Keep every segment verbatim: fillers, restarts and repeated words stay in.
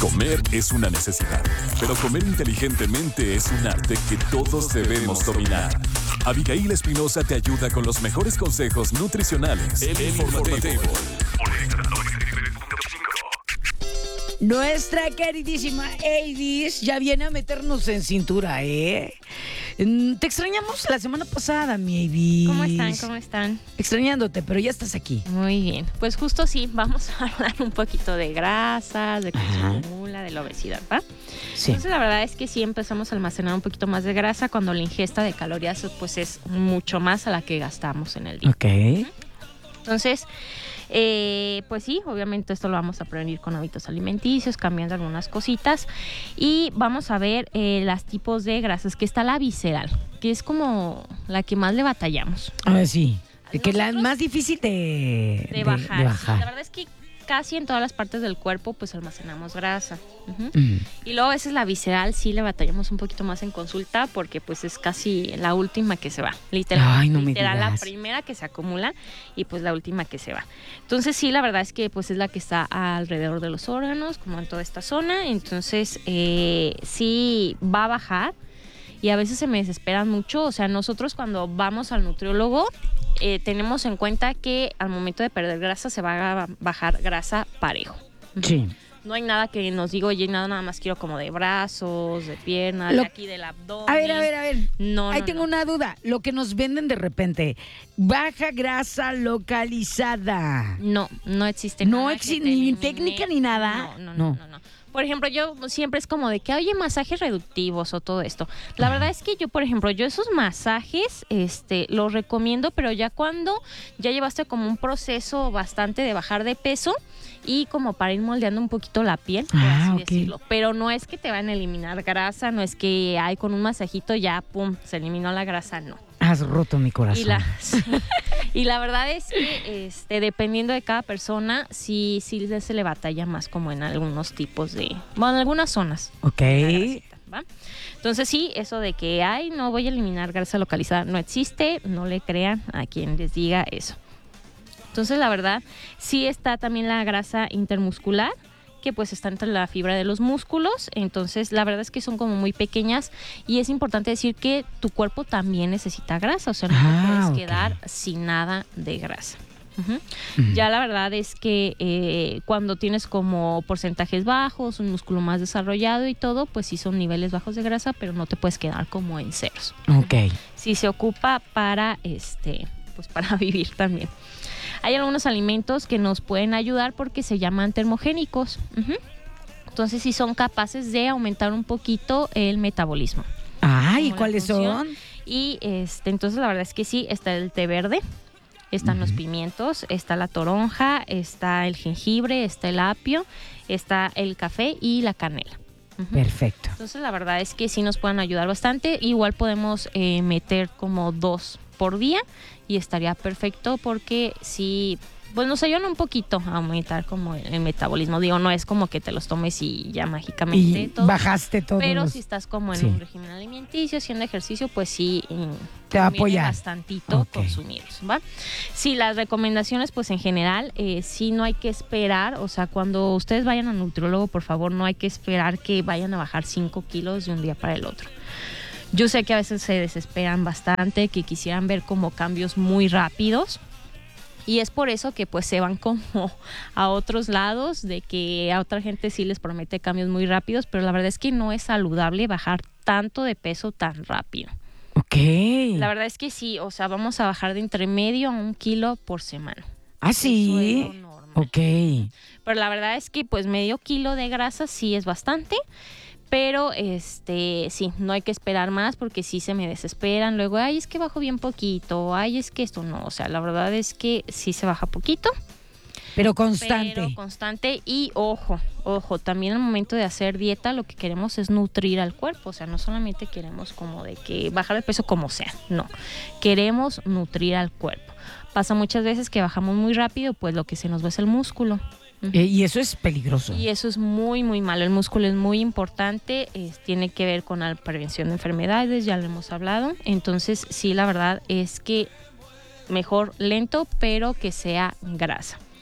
Comer es una necesidad, pero comer inteligentemente es un arte que todos debemos dominar. Abigail Espinosa te ayuda con los mejores consejos nutricionales. El Informatable. Nuestra queridísima Avis ya viene a meternos en cintura, ¿eh? Te extrañamos la semana pasada, mi Avis. ¿Cómo están? ¿Cómo están? Extrañándote, pero ya estás aquí. Muy bien. Pues justo sí, vamos a hablar un poquito de grasas, de cómo se acumula, de la obesidad, ¿va? Sí. Entonces, la verdad es que sí empezamos a almacenar un poquito más de grasa cuando la ingesta de calorías pues es mucho más a la que gastamos en el día. Ok. Entonces, eh, pues sí, obviamente esto lo vamos a prevenir con hábitos alimenticios, cambiando algunas cositas. Y vamos a ver eh, los tipos de grasas, que está la visceral, que es como la que más le batallamos. A ver, sí. De que la más difícil de, de, bajar. de, de bajar. Sí, la verdad es que casi en todas las partes del cuerpo pues almacenamos grasa. Uh-huh. Mm. Y luego a veces la visceral sí le batallamos un poquito más en consulta porque pues es casi la última que se va. Literal, Ay, no me literal digas. La primera que se acumula y pues la última que se va. Entonces sí, la verdad es que pues es la que está alrededor de los órganos, como en toda esta zona. Entonces eh, sí va a bajar. Y a veces se me desesperan mucho. O sea, nosotros cuando vamos al nutriólogo eh, tenemos en cuenta que al momento de perder grasa se va a bajar grasa parejo. Sí. No hay nada que nos diga, oye, nada, nada más quiero como de brazos, de piernas, Lo... de aquí del abdomen. A ver, a ver, a ver. No, Ahí no, tengo no. una duda. Lo que nos venden de repente, baja grasa localizada. No, no existe No nada. existe ni técnica ni nada. No, no, no, no, no. Por ejemplo, yo siempre es como de que, oye, masajes reductivos o todo esto. La verdad es que yo, por ejemplo, yo esos masajes este, los recomiendo, pero ya cuando ya llevaste como un proceso bastante de bajar de peso y como para ir moldeando un poquito la piel, por Ah, así okay. decirlo. Pero no es que te van a eliminar grasa, no es que ay, con un masajito ya, pum, se eliminó la grasa, no. Has roto mi corazón. Y la, sí. Y la verdad es que este, dependiendo de cada persona, sí, sí se le batalla más como en algunos tipos de... Bueno, en algunas zonas. Ok. Grasita, ¿va? Entonces sí, eso de que, ay, no voy a eliminar grasa localizada, no existe, no le crean a quien les diga eso. Entonces la verdad, sí está también la grasa intermuscular, que pues está entre la fibra de los músculos. Entonces la verdad es que son como muy pequeñas y es importante decir que tu cuerpo también necesita grasa, o sea, no ah, te puedes okay. quedar sin nada de grasa. Uh-huh. Mm. Ya la verdad es que eh, cuando tienes como porcentajes bajos, un músculo más desarrollado y todo, pues sí son niveles bajos de grasa, pero no te puedes quedar como en ceros. Ok. Sí se ocupa para este, pues para vivir también. Hay algunos alimentos que nos pueden ayudar porque se llaman termogénicos. Uh-huh. Entonces sí son capaces de aumentar un poquito el metabolismo. Ah, ¿y cuáles son? Y este, entonces la verdad es que sí, está el té verde, están uh-huh. los pimientos, está la toronja, está el jengibre, está el apio, está el café y la canela. Uh-huh. Perfecto. Entonces la verdad es que sí nos pueden ayudar bastante. Igual podemos eh, meter como dos por día y estaría perfecto porque sí, pues nos ayudan un poquito a aumentar como el, el metabolismo. Digo, no es como que te los tomes y ya mágicamente y todo, bajaste todo. Pero los... si estás como en sí. un régimen alimenticio, haciendo ejercicio, pues sí te va a apoyar bastantito okay. consumirlos, ¿va? Sí, las recomendaciones, pues en general, eh, sí no hay que esperar, o sea, cuando ustedes vayan al nutriólogo, por favor, no hay que esperar que vayan a bajar cinco kilos de un día para el otro. Yo sé que a veces se desesperan bastante, que quisieran ver como cambios muy rápidos. Y es por eso que pues se van como a otros lados, de que a otra gente sí les promete cambios muy rápidos, pero la verdad es que no es saludable bajar tanto de peso tan rápido. Ok. La verdad es que sí, o sea, vamos a bajar de entre medio a un kilo por semana. ¿Ah, sí? Eso es lo normal. Ok. Pero la verdad es que pues medio kilo de grasa sí es bastante. Pero este sí, no hay que esperar más porque sí se me desesperan. Luego, ay, es que bajo bien poquito, ay, es que esto no. O sea, la verdad es que sí se baja poquito. Pero constante. Pero constante y ojo, ojo, también al momento de hacer dieta lo que queremos es nutrir al cuerpo. O sea, no solamente queremos como de que bajar de peso como sea, no. Queremos nutrir al cuerpo. Pasa muchas veces que bajamos muy rápido, pues lo que se nos va es el músculo. Uh-huh. Y eso es peligroso. Y eso es muy, muy malo. El músculo es muy importante, es, tiene que ver con la prevención de enfermedades, ya lo hemos hablado. Entonces, sí, la verdad es que mejor lento, pero que sea grasa.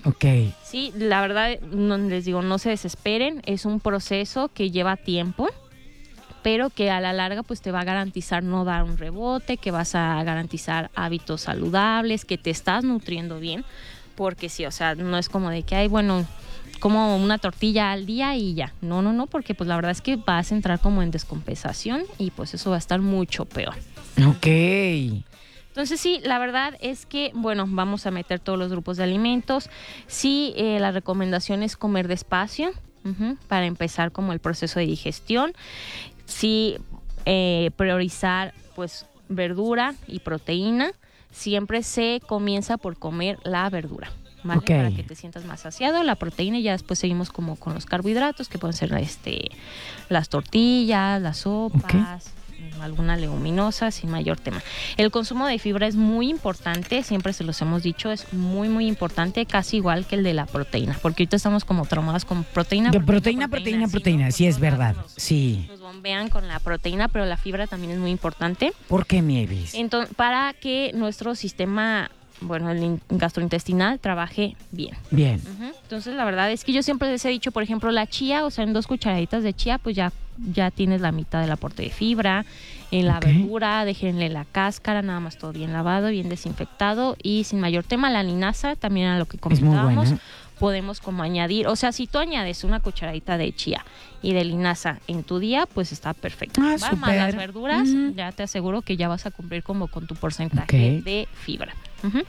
Ok. Sí, la verdad, no, les digo, no se desesperen, es un proceso que lleva tiempo, pero que a la larga pues te va a garantizar no dar un rebote, que vas a garantizar hábitos saludables, que te estás nutriendo bien, porque sí, o sea, no es como de que hay, bueno, como una tortilla al día y ya. No, no, no, porque pues la verdad es que vas a entrar como en descompensación y pues eso va a estar mucho peor. Ok. Entonces sí, la verdad es que, bueno, vamos a meter todos los grupos de alimentos. Sí, eh, la recomendación es comer despacio, uh-huh, para empezar como el proceso de digestión. Sí, eh, priorizar pues verdura y proteína. Siempre se comienza por comer la verdura, ¿vale? Okay. Para que te sientas más saciado. La proteína y ya después seguimos como con los carbohidratos, que pueden ser este las tortillas, las sopas, okay, alguna leguminosa, sin mayor tema. El consumo de fibra es muy importante, siempre se los hemos dicho, es muy muy importante, casi igual que el de la proteína, porque ahorita estamos como traumadas con proteína. De proteína, proteína, proteína, proteína, sí, es verdad, nos, sí. Nos bombean con la proteína, pero la fibra también es muy importante. ¿Por qué, Nieves? Entonces, para que nuestro sistema, bueno, el gastrointestinal trabaje bien. Bien. Uh-huh. Entonces, la verdad es que yo siempre les he dicho, por ejemplo, la chía, o sea, en dos cucharaditas de chía, pues ya, ya tienes la mitad del aporte de fibra. En la okay. verdura, déjenle la cáscara, nada más todo bien lavado, bien desinfectado y sin mayor tema. La linaza, también a lo que comentábamos, podemos como añadir, o sea, si tú añades una cucharadita de chía y de linaza en tu día, pues está perfecto. Ah, ¿va? Más las verduras, uh-huh, ya te aseguro que ya vas a cumplir como con tu porcentaje okay. de fibra. Uh-huh.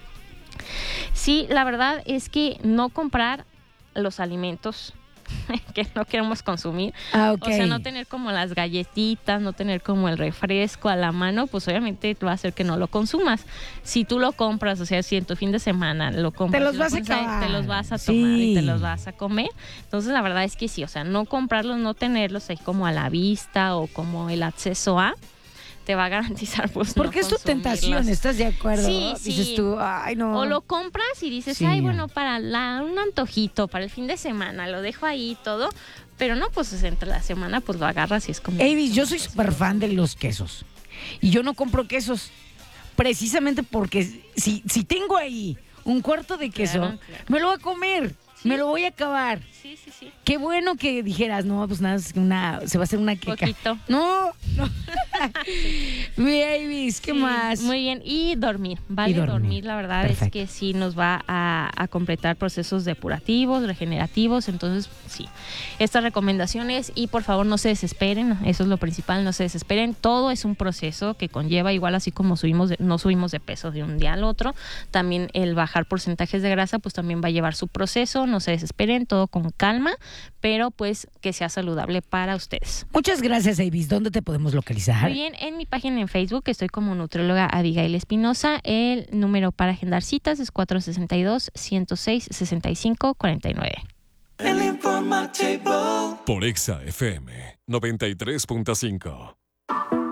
Sí, la verdad es que no comprar los alimentos que no queremos consumir, ah, okay. o sea, no tener como las galletitas, no tener como el refresco a la mano, pues obviamente te va a hacer que no lo consumas. Si tú lo compras, o sea, si en tu fin de semana lo compras, te los vas a acabar, te los vas a tomar sí. y te los vas a comer. Entonces la verdad es que sí, o sea, no comprarlos, no tenerlos ahí como a la vista o como el acceso a, te va a garantizar pues porque no es tu tentación, ¿estás de acuerdo? Sí, dices sí. tú, ay no. O lo compras y dices, sí. ay bueno, para la, un antojito, para el fin de semana, lo dejo ahí y todo, pero no, pues entre la semana pues lo agarras y es como... Avis, yo soy súper fan de los quesos y yo no compro quesos precisamente porque si, si tengo ahí un cuarto de queso, claro, claro. me lo voy a comer. ¿Sí? Me lo voy a acabar. Sí, sí, sí. Qué bueno que dijeras, no, pues nada, una, se va a hacer una queca. Poquito. No, no. Mi Avis, ¿qué sí, más? Muy bien. Y dormir, ¿vale? Y dormir. dormir, la verdad Perfecto. es que sí nos va a, a completar procesos depurativos, regenerativos. Entonces, sí. Estas recomendaciones y por favor no se desesperen. Eso es lo principal, no se desesperen. Todo es un proceso que conlleva, igual así como subimos de, no subimos de peso de un día al otro, también el bajar porcentajes de grasa, pues también va a llevar su proceso. No se desesperen, todo con calma, pero pues que sea saludable para ustedes. Muchas gracias, Avis. ¿Dónde te podemos localizar? Muy bien, en mi página en Facebook estoy como nutrióloga Abigail Espinosa. El número para agendar citas es cuatro seis dos, ciento seis, sesenta y cinco, cuarenta y nueve. Por Exa F M noventa y tres punto cinco.